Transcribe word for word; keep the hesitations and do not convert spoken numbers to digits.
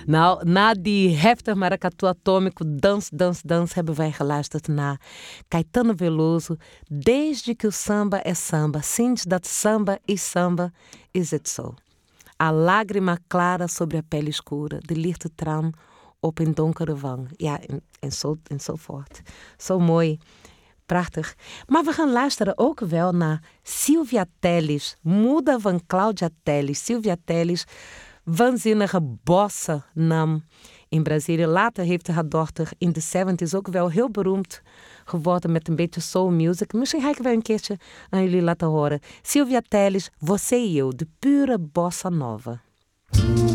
Nou, na die heftig maracatu atômico, dans, dans, dans, hebben wij geluisterd naar Caetano Veloso. Desde que o samba é samba, sinds dat samba is samba, is het zo. A lágrima clara sobre a pele escura, de lichte traan op een donkere wang. Ja, en, en, zo, en zo voort. Zo mooi. Prachtig. Maar we gaan luisteren ook wel naar Silvia Telles, moeder van Cláudia Telles. Silvia Telles, waanzinnige bossa nam in Brazilië. Later heeft haar dochter in de zeventig ook wel heel beroemd geworden met een beetje soul music. Misschien ga ik wel een keertje aan jullie laten horen. Silvia Telles, Você e Eu, de pure bossa nova.